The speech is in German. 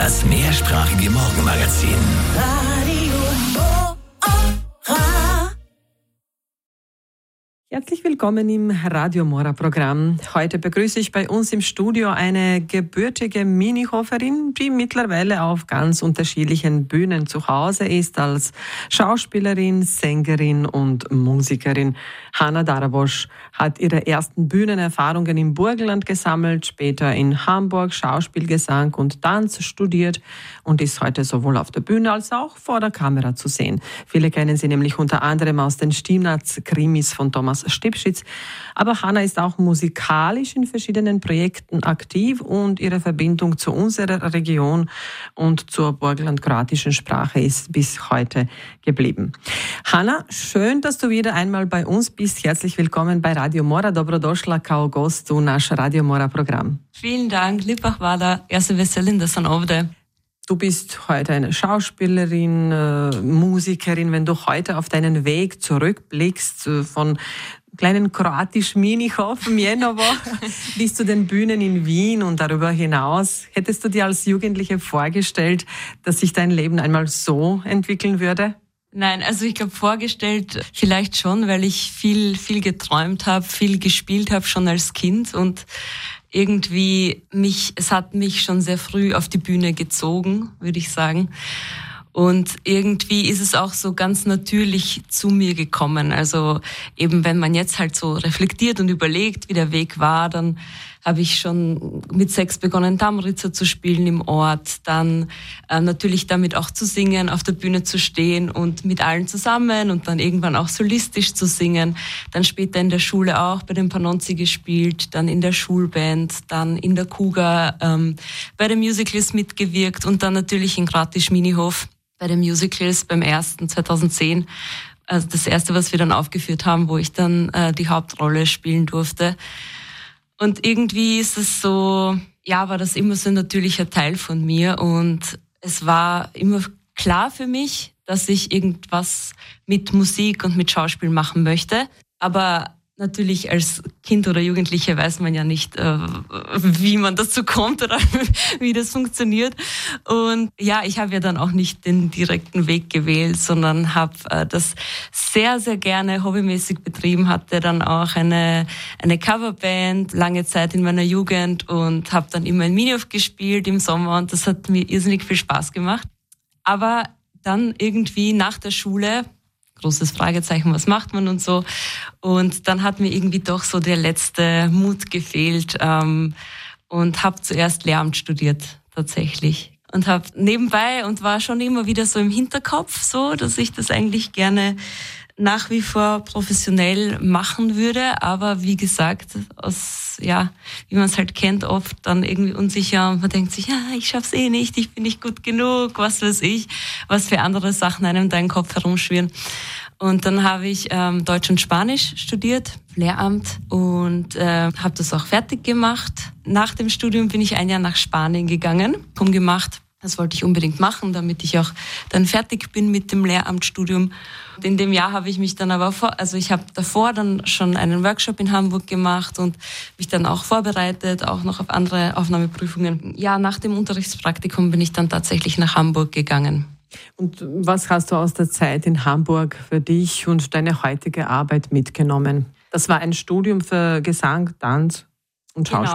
Das mehrsprachige Morgenmagazin. Herzlich willkommen im Radio Mora Programm. Heute begrüße ich bei uns im Studio eine gebürtige Minihoferin, die mittlerweile auf ganz unterschiedlichen Bühnen zu Hause ist, als Schauspielerin, Sängerin und Musikerin. Hanna Darabos hat ihre ersten Bühnenerfahrungen im Burgenland gesammelt, später in Hamburg Schauspiel, Gesang und Tanz studiert und ist heute sowohl auf der Bühne als auch vor der Kamera zu sehen. Viele kennen sie nämlich unter anderem aus den Stimmnaz-Krimis von Thomas Stipschitz. Aber Hanna ist auch musikalisch in verschiedenen Projekten aktiv und ihre Verbindung zu unserer Region und zur burgenland-kroatischen Sprache ist bis heute geblieben. Hanna, schön, dass du wieder einmal bei uns bist. Herzlich willkommen bei Radio Mora. Dobrodošla kao gost u naš Radio Mora Programm. Vielen Dank, liebe Hvala. Ja se veselim da sam ovde. Du bist heute eine Schauspielerin, Musikerin. Wenn du heute auf deinen Weg zurückblickst, von kleinen kroatischen Minihof, Mienovo, bis zu den Bühnen in Wien und darüber hinaus, hättest du dir als Jugendliche vorgestellt, dass sich dein Leben einmal so entwickeln würde? Nein, also ich glaube vorgestellt vielleicht schon, weil ich viel geträumt habe, viel gespielt habe schon als Kind und irgendwie es hat mich schon sehr früh auf die Bühne gezogen, würde ich sagen. Und irgendwie ist es auch so ganz natürlich zu mir gekommen. Also eben, wenn man jetzt halt so reflektiert und überlegt, wie der Weg war, dann habe ich schon mit 6 begonnen, Tamrica zu spielen im Ort, dann natürlich damit auch zu singen, auf der Bühne zu stehen und mit allen zusammen und dann irgendwann auch solistisch zu singen. Dann später in der Schule auch bei den Panonzi gespielt, dann in der Schulband, dann in der Kuga bei den Musicals mitgewirkt und dann natürlich in Kratisch Minihof bei den Musicals beim ersten 2010. Also das erste, was wir dann aufgeführt haben, wo ich dann die Hauptrolle spielen durfte. Und irgendwie ist es so, ja, war das immer so ein natürlicher Teil von mir und es war immer klar für mich, dass ich irgendwas mit Musik und mit Schauspiel machen möchte. Aber natürlich als Kind oder Jugendliche weiß man ja nicht, wie man dazu kommt oder wie das funktioniert. Und ja, ich habe ja dann auch nicht den direkten Weg gewählt, sondern habe das sehr, sehr gerne hobbymäßig betrieben, hatte dann auch eine Coverband lange Zeit in meiner Jugend und habe dann immer in Minihof gespielt im Sommer und das hat mir irrsinnig viel Spaß gemacht. Aber dann irgendwie nach der Schule, großes Fragezeichen, was macht man und so. Und dann hat mir irgendwie doch so der letzte Mut gefehlt und habe zuerst Lehramt studiert tatsächlich. Und habe nebenbei und war schon immer wieder so im Hinterkopf so, dass ich das eigentlich gerne nach wie vor professionell machen würde. Aber wie gesagt, wie man es halt kennt, oft dann irgendwie unsicher und man denkt sich, ja, ich schaff's eh nicht, ich bin nicht gut genug, was weiß ich, was für andere Sachen einem da im Kopf herumschwirren. Und dann habe ich Deutsch und Spanisch studiert, Lehramt und habe das auch fertig gemacht. Nach dem Studium bin ich ein Jahr nach Spanien gegangen, gemacht. Das wollte ich unbedingt machen, damit ich auch dann fertig bin mit dem Lehramtsstudium. Und in dem Jahr habe ich mich dann aber ich habe davor dann schon einen Workshop in Hamburg gemacht und mich dann auch vorbereitet, auch noch auf andere Aufnahmeprüfungen. Ja, nach dem Unterrichtspraktikum bin ich dann tatsächlich nach Hamburg gegangen. Und was hast du aus der Zeit in Hamburg für dich und deine heutige Arbeit mitgenommen? Das war ein Studium für Gesang, Tanz und Schauspiel.